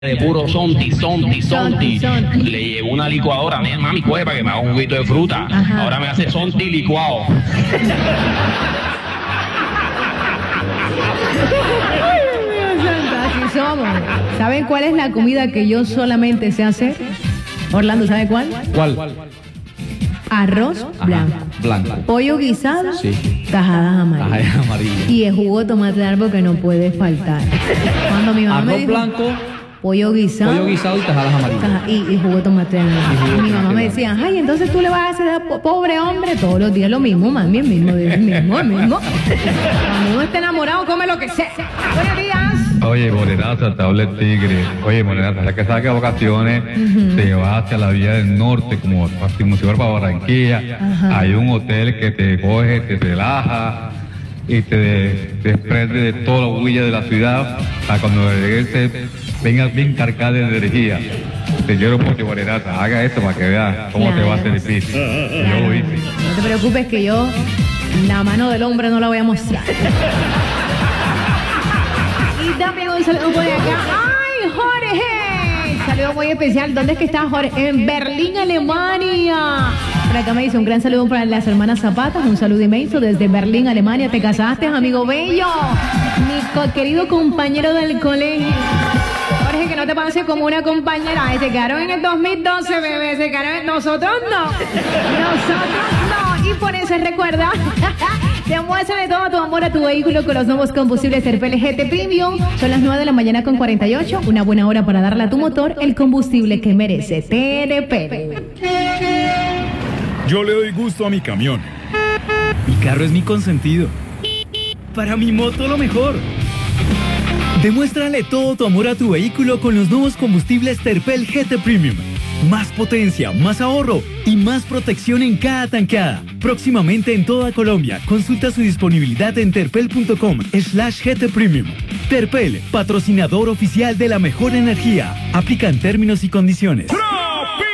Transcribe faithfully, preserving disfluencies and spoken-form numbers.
de puro sonti, sonti, sonti. Le llevo una licuadora, mira, mami, coge para que me haga un juguito de fruta. Ajá. Ahora me hace sonti licuado. Así somos. ¿Saben cuál es la comida que yo solamente sé hacer? Orlando, ¿sabe cuál? ¿Cuál? Arroz blanco. Ajá, blanco. Pollo guisado. Sí. Tajadas amarillas. Tajadas amarillas. Y el jugo de tomate de árbol que no puede faltar. Cuando mi mamá Arroz me dijo, blanco. Pollo guisado. Pollo guisado y tajadas amarillas. Taja, y, y jugo de tomate de árbol. Y mi mamá me decía, ay, entonces tú le vas a hacer a po pobre hombre todos los días lo mismo, mami, el mismo, el mismo, el mismo. Cuando uno está enamorado, come lo que sea. Buenos días. Oye, Morenaza, te habla el tigre. Oye, Morenaza, ya que sabes que a vacaciones uh-huh. te vas hacia la vía del norte, como, como si fuera para Barranquilla. Ajá. Hay un hotel que te coge, te relaja y te desprende de toda la huella de la ciudad para cuando regreses vengas bien cargada de energía. Te quiero mucho, Morenaza. Haga esto para que veas cómo claro. te va a hacer difícil. Claro. Yo lo hice. No te preocupes que yo la mano del hombre no la voy a mostrar. Y también un saludo por acá. ¡Ay, Jorge! Saludo muy especial. ¿Dónde es que está Jorge? En Berlín, Alemania. Por acá me dice un gran saludo para las hermanas Zapatas. Un saludo inmenso desde Berlín, Alemania. ¿Te casaste, amigo bello? Mi co querido compañero del colegio. Jorge, que no te pase como una compañera. Ay, se quedaron en el dos mil doce, bebé. Se quedaron en... Nosotros no. Nosotros no. Y por eso recuerda... Demuéstrale todo tu amor a tu vehículo con los nuevos combustibles Terpel G T Premium. Son las nueve de la mañana con cuarenta y ocho. Una buena hora para darle a tu motor el combustible que merece. Terpel. Yo le doy gusto a mi camión. Mi carro es mi consentido. Para mi moto lo mejor. Demuéstrale todo tu amor a tu vehículo con los nuevos combustibles Terpel G T Premium. Más potencia, más ahorro y más protección en cada tanqueada. Próximamente en toda Colombia. Consulta su disponibilidad en terpel punto com slash G T Premium. Terpel, patrocinador oficial de la mejor energía. Aplican términos y condiciones.